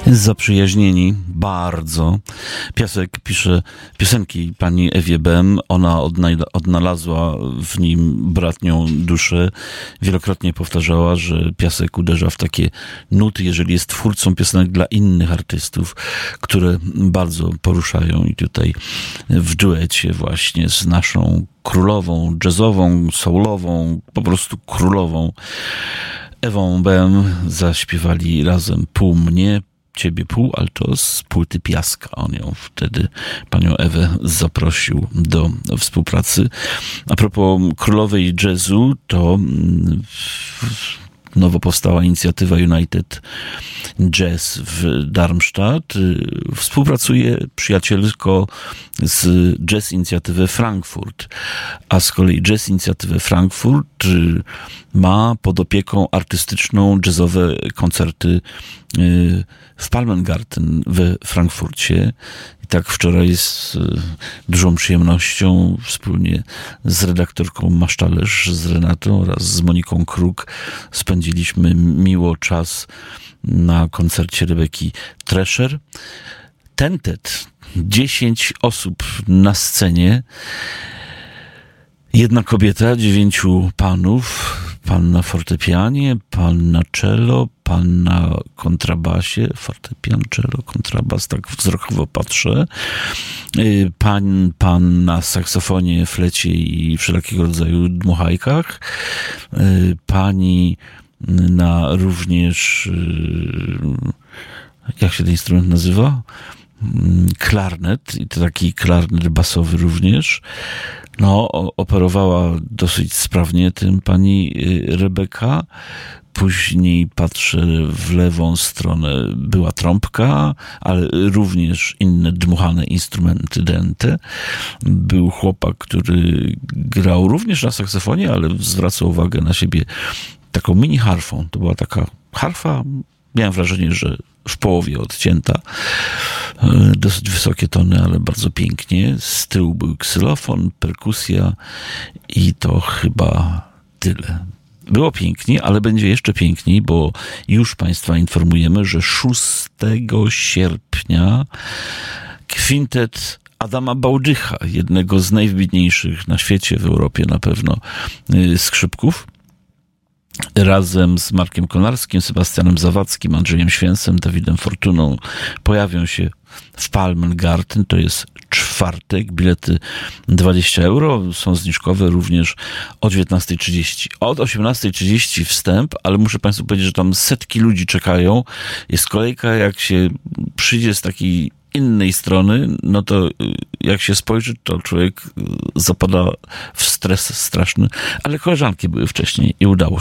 Zaprzyjaźnieni bardzo. Piasek pisze piosenki pani Ewie Bem. Ona odnalazła w nim bratnią duszę. Wielokrotnie powtarzała, że Piasek uderza w takie nuty, jeżeli jest twórcą piosenek dla innych artystów, które bardzo poruszają. I tutaj w duecie właśnie z naszą królową, jazzową, soulową, po prostu królową Ewą Bem zaśpiewali razem Pół mnie, ciebie pół, ale to z płyty Piaska. On ją wtedy, panią Ewę, zaprosił do współpracy. A propos królowej jazzu, to nowo powstała inicjatywa United Jazz w Darmstadt. Współpracuje przyjacielsko z Jazz Inicjatywę Frankfurt, a z kolei Jazz Inicjatywę Frankfurt ma pod opieką artystyczną jazzowe koncerty w Palmengarten we Frankfurcie. I tak wczoraj z dużą przyjemnością wspólnie z redaktorką Masztalerz, z Renatą oraz z Moniką Kruk spędziliśmy miło czas na koncercie Rebeki Trescher. Tentet, 10 osób na scenie, jedna kobieta, 9 panów, pan na fortepianie, pan na cello, pan na kontrabasie, fortepian, cello, kontrabas, tak wzrokowo patrzę, pan na saksofonie, flecie i wszelkiego rodzaju dmuchajkach, pani na również, jak się ten instrument nazywa? Klarnet, i to taki klarnet basowy również. No, operowała dosyć sprawnie tym pani Rebeka. Później patrzę w lewą stronę, była trąbka, ale również inne dmuchane instrumenty dęte. Był chłopak, który grał również na saksofonie, ale zwracał uwagę na siebie taką mini harfą. To była taka harfa, miałem wrażenie, że w połowie odcięta. Dosyć wysokie tony, ale bardzo pięknie. Z tyłu był ksylofon, perkusja i to chyba tyle. Było pięknie, ale będzie jeszcze piękniej, bo już Państwa informujemy, że 6 sierpnia kwintet Adama Bałdycha, jednego z najwybitniejszych na świecie, w Europie na pewno, skrzypków, razem z Markiem Konarskim, Sebastianem Zawadzkim, Andrzejem Święsem, Dawidem Fortuną pojawią się w Palmengarten. To jest czwartek. Bilety 20 €. Są zniżkowe również o 19:30. Od 18:30 wstęp, ale muszę Państwu powiedzieć, że tam setki ludzi czekają. Jest kolejka, jak się przyjdzie z takiej innej strony, no to jak się spojrzy, to człowiek zapada w stres straszny. Ale koleżanki były wcześniej i udało